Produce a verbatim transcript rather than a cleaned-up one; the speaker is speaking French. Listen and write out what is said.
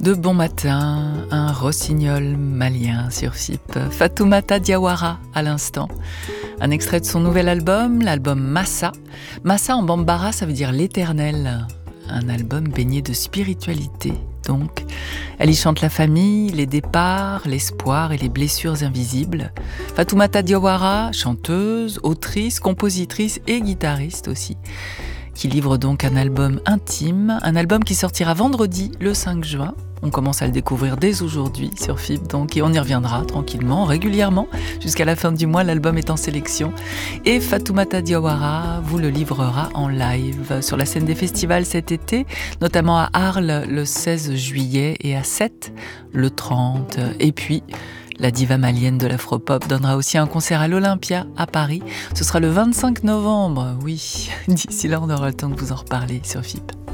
De bon matin, un rossignol malien sur F I P. Fatoumata Diawara à l'instant. Un extrait de son nouvel album, l'album Massa. Massa en bambara, ça veut dire l'éternel. Un album baigné de spiritualité, donc. Elle y chante la famille, les départs, l'espoir et les blessures invisibles. Fatoumata Diawara, chanteuse, autrice, compositrice et guitariste aussi, qui livre donc un album intime, un album qui sortira vendredi le cinq juin. On commence à le découvrir dès aujourd'hui sur F I P, donc, et on y reviendra tranquillement, régulièrement, jusqu'à la fin du mois. L'album est en sélection. Et Fatoumata Diawara vous le livrera en live sur la scène des festivals cet été, notamment à Arles le seize juillet et à Sète le trente. Et puis, la diva malienne de l'afropop donnera aussi un concert à l'Olympia à Paris. Ce sera le vingt-cinq novembre, oui. D'ici là, on aura le temps de vous en reparler sur F I P.